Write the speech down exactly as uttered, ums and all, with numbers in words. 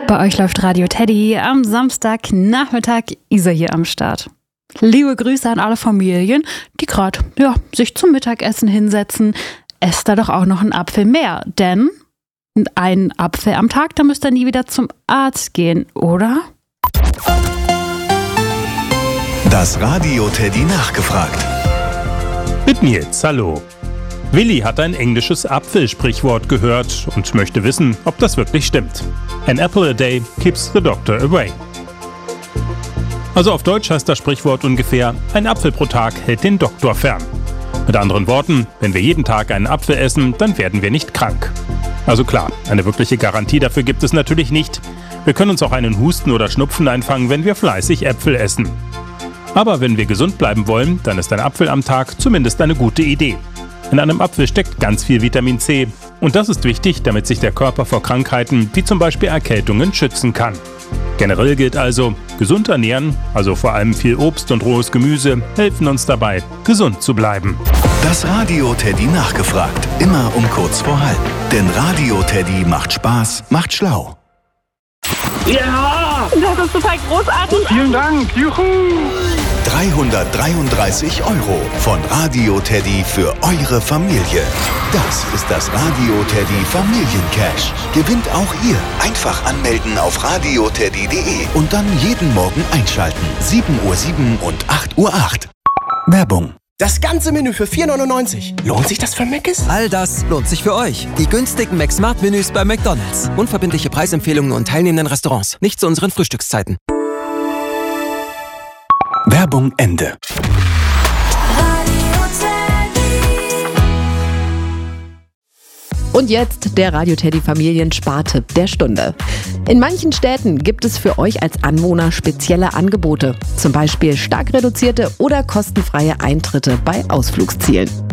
Bei euch läuft Radio Teddy. Am Samstagnachmittag Isa hier am Start. Liebe Grüße an alle Familien, die gerade ja, sich zum Mittagessen hinsetzen. Esst da doch auch noch einen Apfel mehr, denn ein Apfel am Tag, da müsst ihr nie wieder zum Arzt gehen, oder? Das Radio Teddy nachgefragt. Mit Nils, hallo. Willi hat ein englisches Apfelsprichwort gehört und möchte wissen, ob das wirklich stimmt. An apple a day keeps the doctor away. Also auf Deutsch heißt das Sprichwort ungefähr, ein Apfel pro Tag hält den Doktor fern. Mit anderen Worten, wenn wir jeden Tag einen Apfel essen, dann werden wir nicht krank. Also klar, eine wirkliche Garantie dafür gibt es natürlich nicht. Wir können uns auch einen Husten oder Schnupfen einfangen, wenn wir fleißig Äpfel essen. Aber wenn wir gesund bleiben wollen, dann ist ein Apfel am Tag zumindest eine gute Idee. In einem Apfel steckt ganz viel Vitamin C und das ist wichtig, damit sich der Körper vor Krankheiten wie zum Beispiel Erkältungen schützen kann. Generell gilt also, gesund ernähren, also vor allem viel Obst und rohes Gemüse, helfen uns dabei, gesund zu bleiben. Das Radio Teddy nachgefragt, immer um kurz vor halb. Denn Radio Teddy macht Spaß, macht schlau. Ja! Das ist total großartig! Vielen Dank! Juhu! dreihundertdreiunddreißig Euro von Radio Teddy für eure Familie. Das ist das Radio Teddy Familiencash. Gewinnt auch ihr. Einfach anmelden auf radio teddy punkt de und dann jeden Morgen einschalten. sieben Uhr sieben und acht Uhr acht. Werbung. Das ganze Menü für vier neunundneunzig. Lohnt sich das für Mc's? All das lohnt sich für euch. Die günstigen McSmart-Menüs bei McDonald's. Unverbindliche Preisempfehlungen und teilnehmenden Restaurants. Nicht zu unseren Frühstückszeiten. Werbung Ende. Und jetzt der Radio Teddy Familienspartipp der Stunde. In manchen Städten gibt es für euch als Anwohner spezielle Angebote. Zum Beispiel stark reduzierte oder kostenfreie Eintritte bei Ausflugszielen.